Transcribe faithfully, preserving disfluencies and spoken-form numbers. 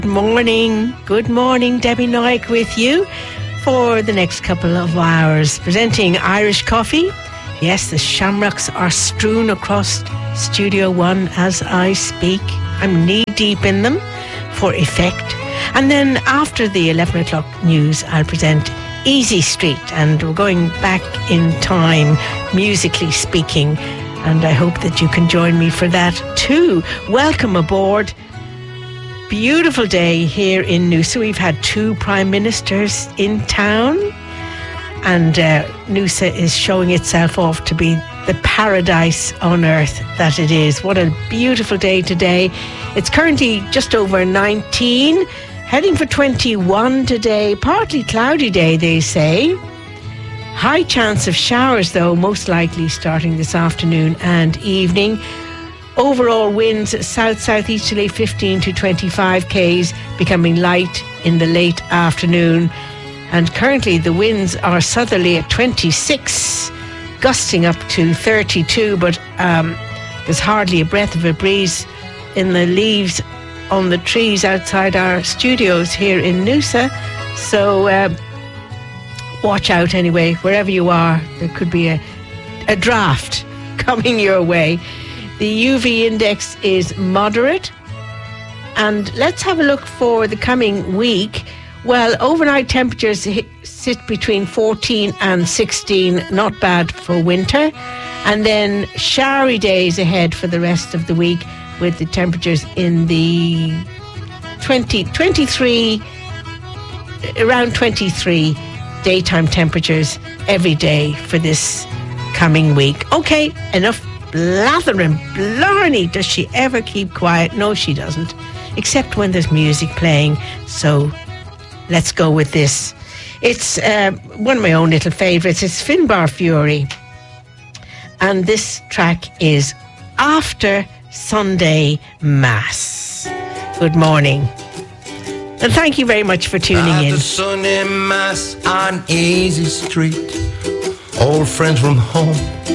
Good morning. Good morning, Debbie Noik with you for the next couple of hours, presenting Irish coffee. Yes, the shamrocks are strewn across Studio One as I speak. I'm knee deep in them for effect. And then after the eleven o'clock news, I'll present Easy Street, and we're going back in time, musically speaking, and I hope that you can join me for that too. Welcome aboard. Beautiful day here in Noosa. We've had two prime ministers in town, and uh, Noosa is showing itself off to be the paradise on earth that it is. What a beautiful day today. It's currently just over nineteen, heading for twenty-one today. Partly cloudy day, they say. High chance of showers, though, most likely starting this afternoon and evening. Overall winds south-southeasterly fifteen to twenty-five k's, becoming light in the late afternoon. And currently the winds are southerly at twenty-six, gusting up to thirty-two, but um, there's hardly a breath of a breeze in the leaves on the trees outside our studios here in Noosa. So uh, watch out anyway, wherever you are. There could be a, a draft coming your way. The U V index is moderate. And let's have a look for the coming week. Well, overnight temperatures hit, sit between fourteen and sixteen, not bad for winter. And then showery days ahead for the rest of the week, with the temperatures in the twenty, twenty-three, around twenty-three daytime temperatures every day for this coming week. Okay, enough blathering. Blarney, does she ever keep quiet? No, she doesn't, except when there's music playing. So let's go with this. It's uh, one of my own little favourites. It's Finbar Fury, and this track is After Sunday Mass. Good morning, and thank you very much for tuning in. After Sunday Mass on Easy Street, old friends from home